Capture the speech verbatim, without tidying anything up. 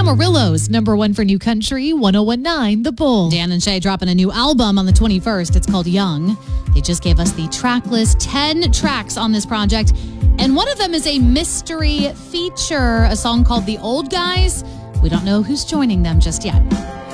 Amarillo's number one for new country, one oh one nine The Bull. Dan and Shay dropping a new album on the twenty-first. It's called Young. They just gave us the track list, ten tracks on this project. And one of them is a mystery feature, a song called The Old Guys. We don't know who's joining them just yet.